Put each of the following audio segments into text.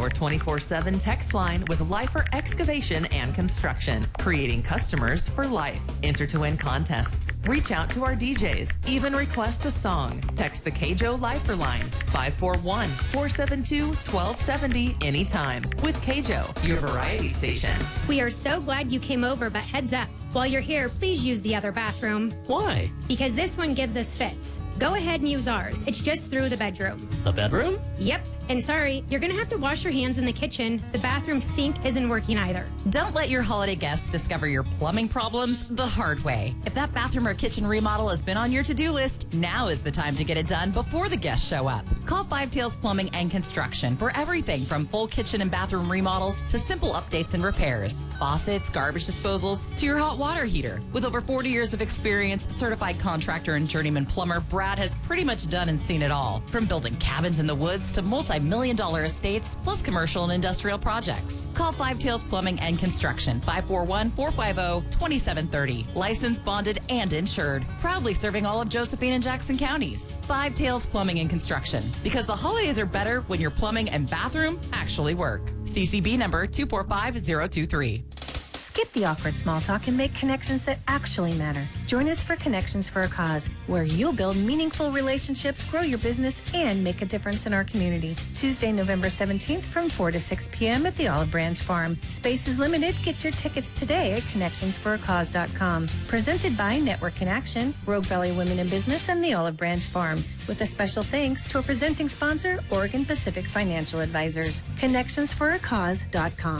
Our 24/7 text line with Lifer Excavation and Construction, creating customers for life. Enter to win contests. Reach out to our DJs. Even request a song. Text the KJO Lifer line 541-472-1270 anytime. With KJO, your variety station. We are so glad you came over, but heads up. While you're here, please use the other bathroom. Why? Because this one gives us fits. Go ahead and use ours. It's just through the bedroom. A bedroom? Yep. And sorry, you're going to have to wash your hands in the kitchen. The bathroom sink isn't working either. Don't let your holiday guests discover your plumbing problems the hard way. If that bathroom or kitchen remodel has been on your to-do list, now is the time to get it done before the guests show up. Call Five Tails Plumbing and Construction for everything from full kitchen and bathroom remodels to simple updates and repairs. Faucets, garbage disposals, to your hot water heater. With over 40 years of experience, certified contractor and journeyman plumber, Brad has pretty much done and seen it all. From building cabins in the woods to multi-million-dollar estates, plus commercial and industrial projects. Call Five Tails Plumbing and Construction, 541-450-2730. Licensed, bonded, and insured. Proudly serving all of Josephine and Jackson counties. Five Tails Plumbing and Construction. Because the holidays are better when your plumbing and bathroom actually work. CCB number 245023. Skip the awkward small talk and make connections that actually matter. Join us for Connections for a Cause, where you'll build meaningful relationships, grow your business, and make a difference in our community. Tuesday, November 17th from 4 to 6 p.m. at the Olive Branch Farm. Space is limited. Get your tickets today at connectionsforacause.com. Presented by Network in Action, Rogue Valley Women in Business, and the Olive Branch Farm. With a special thanks to our presenting sponsor, Oregon Pacific Financial Advisors. Connectionsforacause.com.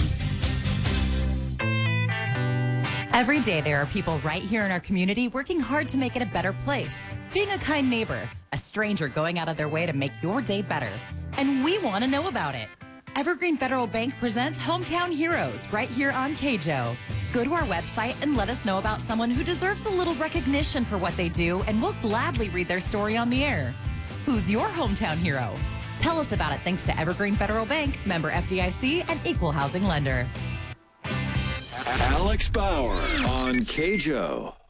Every day there are people right here in our community working hard to make it a better place. Being a kind neighbor, a stranger going out of their way to make your day better. And we want to know about it. Evergreen Federal Bank presents Hometown Heroes right here on KJO. Go to our website and let us know about someone who deserves a little recognition for what they do, and we'll gladly read their story on the air. Who's your hometown hero? Tell us about it thanks to Evergreen Federal Bank, member FDIC, and equal housing lender. Alex Bauer on KJO.